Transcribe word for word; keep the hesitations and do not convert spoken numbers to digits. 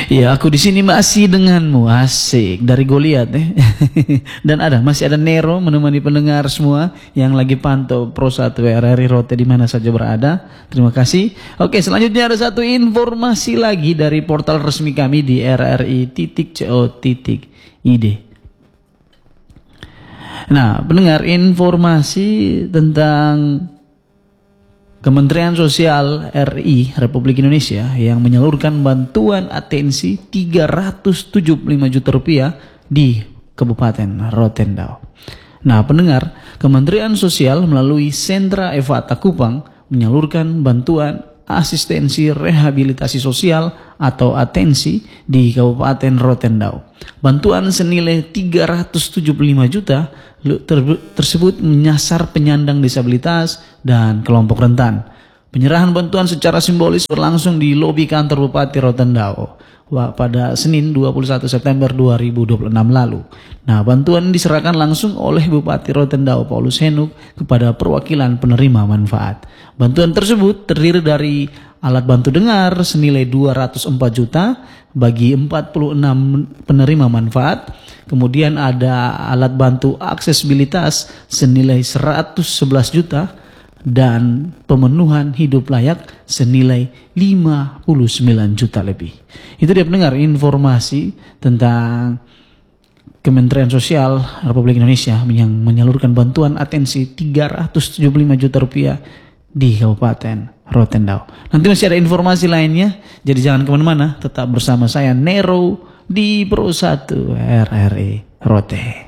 Ya, aku di sini masih denganmu, asik dari Goliat eh. Dan ada masih ada Nero menemani pendengar semua yang lagi pantau Pro satu R R I Rote di mana saja berada. Terima kasih. Oke, selanjutnya ada satu informasi lagi dari portal resmi kami di r r i titik co titik i d. Nah, pendengar, informasi tentang Kementerian Sosial R I Republik Indonesia yang menyalurkan bantuan atensi tiga ratus tujuh puluh lima juta rupiah di Kabupaten Rotendao. Nah, pendengar, Kementerian Sosial melalui Sentra Evata Kupang menyalurkan bantuan asistensi rehabilitasi sosial atau atensi di Kabupaten Rotendao. Bantuan senilai tiga ratus tujuh puluh lima juta tersebut menyasar penyandang disabilitas dan kelompok rentan. Penyerahan bantuan secara simbolis berlangsung di lobi kantor Bupati Rotendao pada Senin dua puluh satu September dua ribu dua puluh enam lalu. Nah, bantuan diserahkan langsung oleh Bupati Rotendao Paulus Henuk kepada perwakilan penerima manfaat. Bantuan tersebut terdiri dari alat bantu dengar senilai dua ratus empat juta bagi empat puluh enam penerima manfaat. Kemudian ada alat bantu aksesibilitas senilai seratus sebelas juta dan pemenuhan hidup layak senilai lima puluh sembilan juta lebih. Itu dia pendengar informasi tentang Kementerian Sosial Republik Indonesia yang menyalurkan bantuan atensi tiga ratus tujuh puluh lima juta rupiah di Kabupaten Rotendao. Nanti masih ada informasi lainnya, jadi jangan kemana-mana, tetap bersama saya Nero di Pro satu R R I Rote.